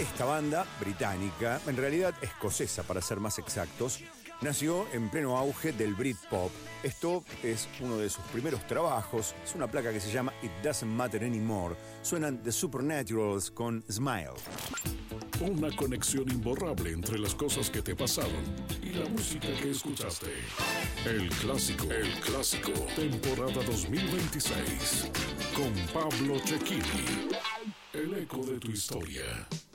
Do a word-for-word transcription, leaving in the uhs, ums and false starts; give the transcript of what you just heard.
Esta banda británica, en realidad escocesa para ser más exactos, nació en pleno auge del Britpop. Esto es uno de sus primeros trabajos, es una placa que se llama It Doesn't Matter Anymore. Suenan The Supernaturals con Smile. Una conexión imborrable entre las cosas que te pasaron y la música que escuchaste. El clásico, el clásico, temporada dos mil veintiséis, con Pablo Cecchini. El eco de tu historia.